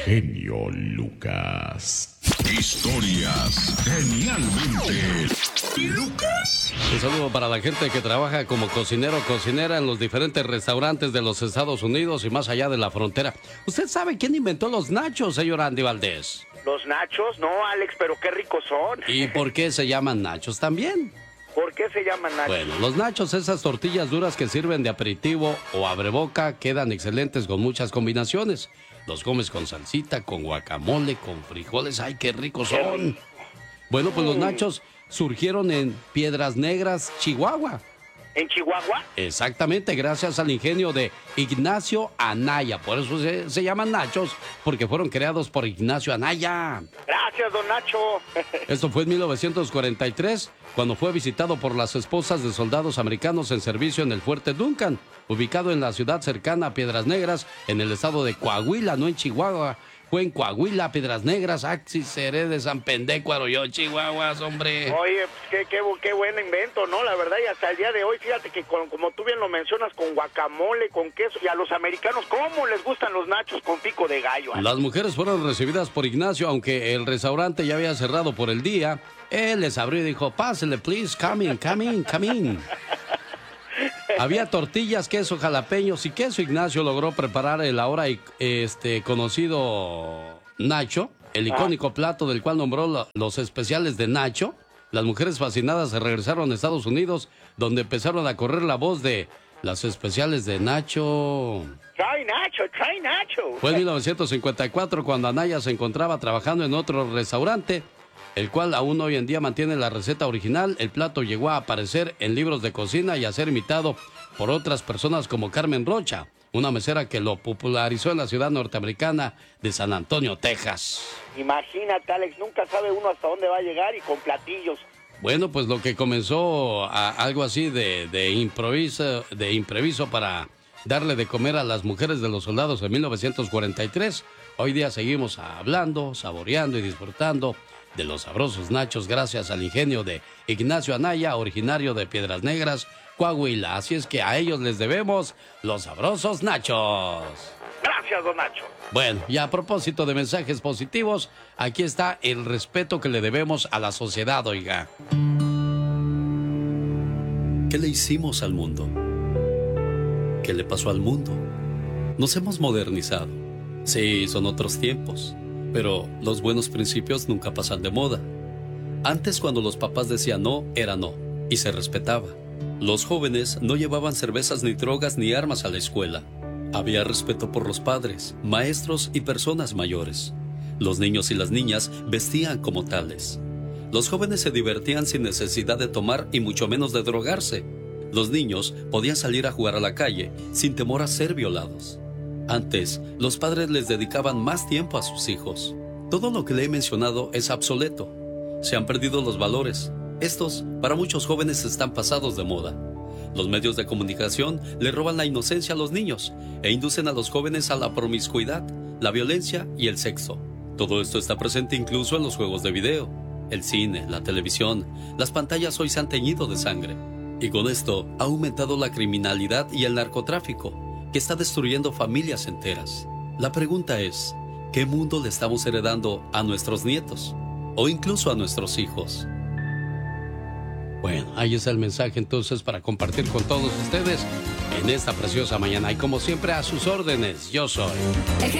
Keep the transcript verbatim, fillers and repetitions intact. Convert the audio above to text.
genio Lucas. Historias genialmente Lucas. Un saludo para la gente que trabaja como cocinero o cocinera en los diferentes restaurantes de los Estados Unidos y más allá de la frontera. ¿Usted sabe quién inventó los nachos, señor Andy Valdés? ¿Los nachos? No, Alex, pero qué ricos son. ¿Y por qué se llaman nachos también? ¿Por qué se llaman nachos? Bueno, los nachos, esas tortillas duras que sirven de aperitivo o abreboca, quedan excelentes con muchas combinaciones. Los comes con salsita, con guacamole, con frijoles. ¡Ay, qué ricos son! Bueno, pues los nachos surgieron en Piedras Negras, Chihuahua. ¿En Chihuahua? Exactamente, gracias al ingenio de Ignacio Anaya. Por eso se, se llaman nachos, porque fueron creados por Ignacio Anaya. Gracias, don Nacho. Esto fue en mil novecientos cuarenta y tres, cuando fue visitado por las esposas de soldados americanos en servicio en el Fuerte Duncan, ubicado en la ciudad cercana a Piedras Negras, en el estado de Coahuila, no en Chihuahua. Fue en Coahuila, Piedras Negras, Axis, seré de San Pendécuaro, yo, Chihuahuas, hombre. Oye, pues qué, qué, qué buen invento, ¿no? La verdad, y hasta el día de hoy, fíjate que con, como tú bien lo mencionas, con guacamole, con queso, y a los americanos, ¿cómo les gustan los nachos con pico de gallo? ¿Eh? Las mujeres fueron recibidas por Ignacio, aunque el restaurante ya había cerrado por el día. Él les abrió y dijo, pásele, please, come in, come in, come in. Había tortillas, queso, jalapeños y queso. Ignacio logró preparar el ahora este, conocido Nacho, el icónico plato del cual nombró la, los especiales de Nacho. Las mujeres fascinadas se regresaron a Estados Unidos, donde empezaron a correr la voz de las especiales de Nacho. Try Nacho, try Nacho. Fue en mil novecientos cincuenta y cuatro cuando Anaya se encontraba trabajando en otro restaurante, el cual aún hoy en día mantiene la receta original. El plato llegó a aparecer en libros de cocina y a ser imitado por otras personas como Carmen Rocha, una mesera que lo popularizó en la ciudad norteamericana de San Antonio, Texas. Imagínate, Alex, nunca sabe uno hasta dónde va a llegar y con platillos. Bueno, pues lo que comenzó a algo así de, de, improviso, de impreviso para darle de comer a las mujeres de los soldados en mil novecientos cuarenta y tres, hoy día seguimos hablando, saboreando y disfrutando de los sabrosos nachos gracias al ingenio de Ignacio Anaya, originario de Piedras Negras, Coahuila. Así es que a ellos les debemos los sabrosos nachos. Gracias, don Nacho. Bueno, y a propósito de mensajes positivos, aquí está el respeto que le debemos a la sociedad, oiga. ¿Qué le hicimos al mundo? ¿Qué le pasó al mundo? Nos hemos modernizado. Sí, son otros tiempos. Pero los buenos principios nunca pasan de moda. Antes, cuando los papás decían no, era no, y se respetaba. Los jóvenes no llevaban cervezas ni drogas ni armas a la escuela. Había respeto por los padres, maestros y personas mayores. Los niños y las niñas vestían como tales. Los jóvenes se divertían sin necesidad de tomar y mucho menos de drogarse. Los niños podían salir a jugar a la calle sin temor a ser violados. Antes, los padres les dedicaban más tiempo a sus hijos. Todo lo que le he mencionado es obsoleto. Se han perdido los valores. Estos, para muchos jóvenes, están pasados de moda. Los medios de comunicación le roban la inocencia a los niños e inducen a los jóvenes a la promiscuidad, la violencia y el sexo. Todo esto está presente incluso en los juegos de video, el cine, la televisión. Las pantallas hoy se han teñido de sangre. Y con esto ha aumentado la criminalidad y el narcotráfico, que está destruyendo familias enteras. La pregunta es, ¿qué mundo le estamos heredando a nuestros nietos? O incluso a nuestros hijos. Bueno, ahí está el mensaje entonces para compartir con todos ustedes en esta preciosa mañana. Y como siempre, a sus órdenes, yo soy...